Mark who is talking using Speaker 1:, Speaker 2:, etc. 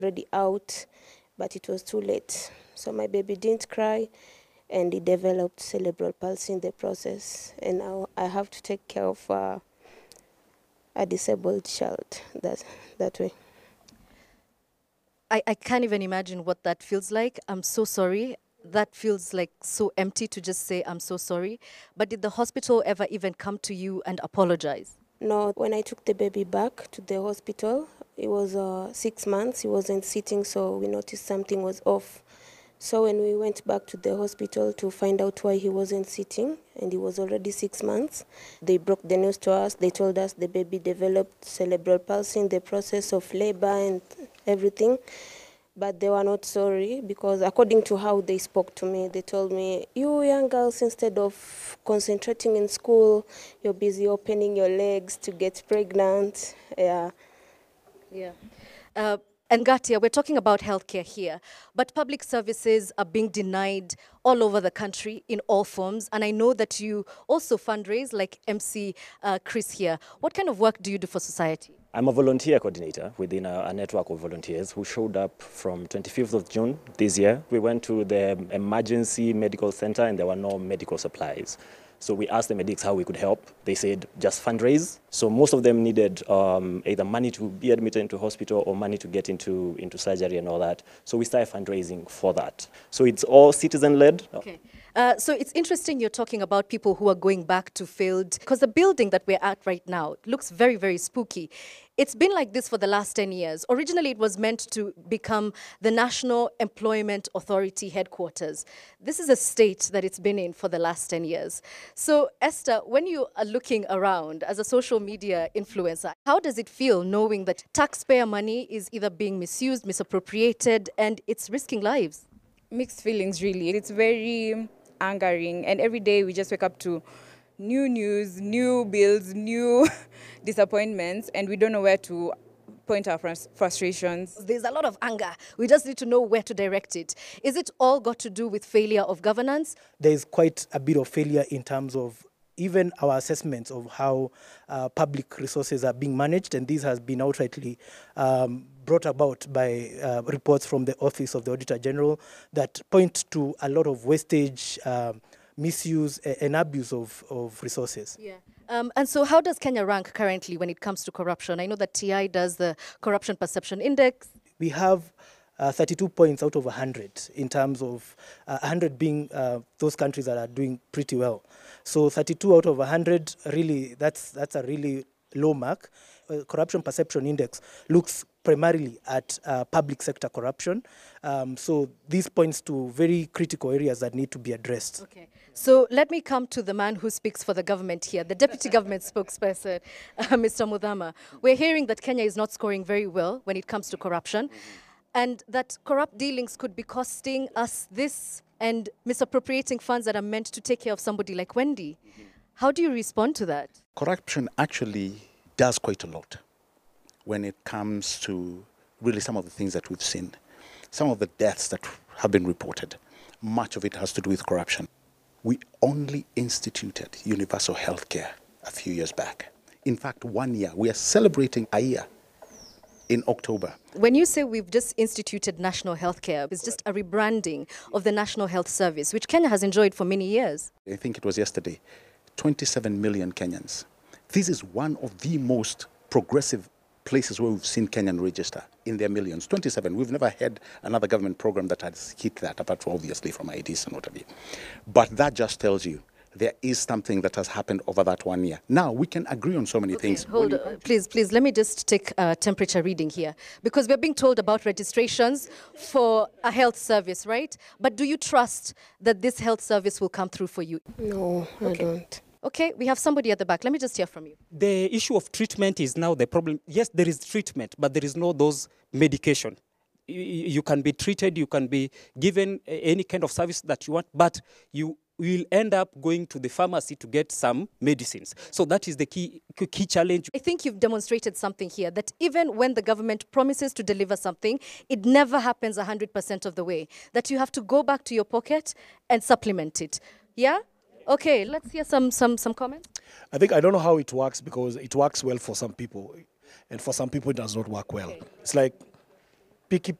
Speaker 1: already out, but it was too late. So my baby didn't cry, and he developed cerebral palsy in the process. And now I have to take care of a disabled child that way.
Speaker 2: I can't even imagine what that feels like. I'm so sorry. That feels like so empty to just say, I'm so sorry. But did the hospital ever even come to you and apologize?
Speaker 1: No, when I took the baby back to the hospital, it was 6 months. He wasn't sitting, so we noticed something was off. So when we went back to the hospital to find out why he wasn't sitting, and he was already 6 months, they broke the news to us. They told us the baby developed cerebral palsy in the process of labor and everything. But they were not sorry, because according to how they spoke to me, they told me, you young girls, instead of concentrating in school, you're busy opening your legs to get pregnant. Yeah.
Speaker 2: Yeah. And Gatia, we're talking about healthcare here, but public services are being denied all over the country in all forms. And I know that you also fundraise, like MC Chris here. What kind of work do you do for society?
Speaker 3: I'm a volunteer coordinator within a network of volunteers who showed up from 25th of June this year. We went to the emergency medical center and there were no medical supplies. So we asked the medics how we could help. They said just fundraise. So most of them needed either money to be admitted into hospital or money to get into surgery and all that. So we started fundraising for that. So it's all citizen-led.
Speaker 2: Okay. So it's interesting you're talking about people who are going back to failed, because the building that we're at right now looks very, very spooky. It's been like this for the last 10 years. Originally, it was meant to become the National Employment Authority headquarters. This is a state that it's been in for the last 10 years. So Esther, when you are looking around as a social media influencer, how does it feel knowing that taxpayer money is either being misused, misappropriated, and it's risking lives?
Speaker 4: Mixed feelings, really. It's very angering, and every day we just wake up to new news, new bills, new disappointments, and we don't know where to point our frustrations.
Speaker 2: There's a lot of anger. We just need to know where to direct it. Is it all got to do with failure of governance?
Speaker 5: There's quite a bit of failure in terms of even our assessments of how public resources are being managed, and this has been outrightly brought about by reports from the Office of the Auditor General that point to a lot of wastage, misuse and abuse of resources.
Speaker 2: Yeah. And so how does Kenya rank currently when it comes to corruption? I know that TI does the Corruption Perception Index.
Speaker 5: We have 32 points out of 100 in terms of 100 being those countries that are doing pretty well. So 32 out of 100, really, that's a really low mark. Corruption Perception Index looks primarily at public sector corruption. So this points to very critical areas that need to be addressed.
Speaker 2: Okay. So let me come to the man who speaks for the government here, the deputy government spokesperson, Mr. Mudhama. We're hearing that Kenya is not scoring very well when it comes to corruption, and that corrupt dealings could be costing us this and misappropriating funds that are meant to take care of somebody like Wendy. How do you respond to that?
Speaker 6: Corruption actually does quite a lot when it comes to really some of the things that we've seen. Some of the deaths that have been reported, much of it has to do with corruption. We only instituted universal health care a few years back. In fact, 1 year. We are celebrating a year in October.
Speaker 2: When you say we've just instituted national health care, it's just a rebranding of the National Health Service, which Kenya has enjoyed for many years.
Speaker 6: I think it was yesterday, 27 million Kenyans. This is one of the most progressive places where we've seen Kenyan register in their millions. 27. We've never had another government program that has hit that, apart from obviously from IDs and what have you. But that just tells you there is something that has happened over that 1 year. Now, we can agree on so many things.
Speaker 2: Hold on, please, let me just take a temperature reading here. Because we're being told about registrations for a health service, right? But do you trust that this health service will come through for you?
Speaker 1: No, I don't.
Speaker 2: Okay, we have somebody at the back. Let me just hear from you.
Speaker 7: The issue of treatment is now the problem. Yes, there is treatment, but there is no those medication. You can be treated, you can be given any kind of service that you want, but you will end up going to the pharmacy to get some medicines. So that is the key challenge.
Speaker 2: I think you've demonstrated something here, that even when the government promises to deliver something, it never happens 100% of the way, that you have to go back to your pocket and supplement it. Yeah? Okay, let's hear some comments.
Speaker 8: I don't know how it works, because it works well for some people, and for some people it does not work well. Okay. It's like picky